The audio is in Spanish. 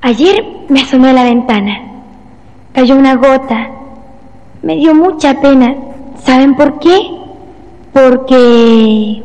Ayer me asomé a la ventana. Cayó una gota. Me dio mucha pena. ¿Saben por qué? Porque